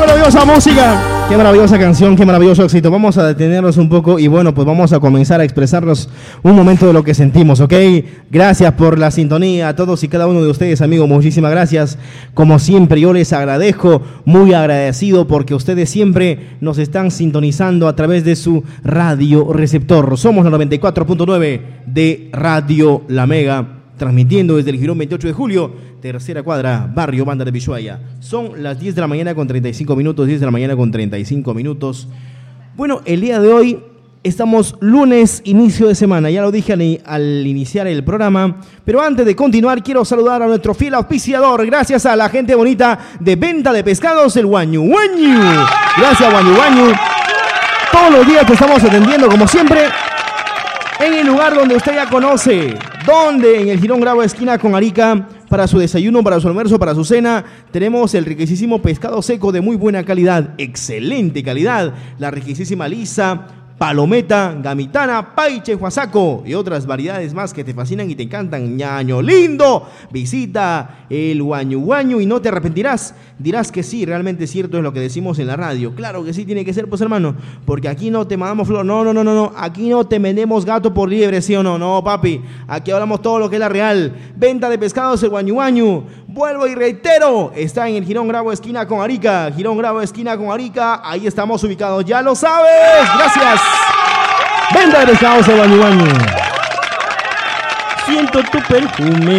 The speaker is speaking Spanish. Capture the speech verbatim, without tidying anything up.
maravillosa música, qué maravillosa canción, qué maravilloso éxito. Vamos a detenernos un poco y bueno, pues vamos a comenzar a expresarnos un momento de lo que sentimos, ¿ok? Gracias por la sintonía a todos y cada uno de ustedes, amigos, muchísimas gracias. Como siempre, yo les agradezco, muy agradecido porque ustedes siempre nos están sintonizando a través de su radio receptor. Somos la noventa y cuatro punto nueve de Radio La Mega, transmitiendo desde el Jirón veintiocho de julio, tercera cuadra, barrio Banda de Ushuaia. Son las diez de la mañana con treinta y cinco minutos, diez de la mañana con treinta y cinco minutos. Bueno, el día de hoy estamos lunes, inicio de semana, ya lo dije al, al iniciar el programa, pero antes de continuar quiero saludar a nuestro fiel auspiciador, gracias a la gente bonita de venta de pescados, el Huañu Huañu. Gracias, Huañu Huañu. Todos los días te estamos atendiendo, como siempre, en el lugar donde usted ya conoce. ¿Dónde? En el Jirón Grau, esquina con Arica. Para su desayuno, para su almuerzo, para su cena, tenemos el riquísimo pescado seco de muy buena calidad, excelente calidad, la riquísima lisa, palometa, gamitana, paiche, huasaco y otras variedades más que te fascinan y te encantan. Ñaño lindo, visita el Huañu Huañu y no te arrepentirás. Dirás que sí, realmente cierto es lo que decimos en la radio. Claro que sí tiene que ser, pues hermano, porque aquí no te mandamos flor, no, no, no, no, no, aquí no te vendemos gato por liebre, ¿sí o no? No, papi, aquí hablamos todo lo que es la real. Venta de pescados, el Huañu Huañu. Vuelvo y reitero, está en el Jirón Grau, esquina con Arica. Jirón Grau, esquina con Arica, ahí estamos ubicados, ya lo sabes. Gracias. Venta de pescados, el Huañu Huañu. Siento tu perfume.